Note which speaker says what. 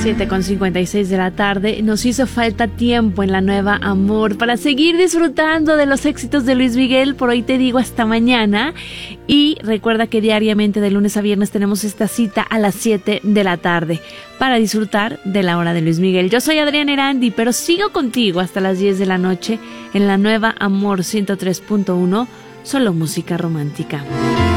Speaker 1: 7:56 de la tarde. Nos hizo falta tiempo en la nueva Amor para seguir disfrutando de los éxitos de Luis Miguel. Por hoy te digo hasta mañana. Y recuerda que diariamente de lunes a viernes tenemos esta cita a las 7 de la tarde para disfrutar de la hora de Luis Miguel. Yo soy Adriana Erandi, pero sigo contigo hasta las 10 de la noche en la nueva Amor 103.1, solo música romántica.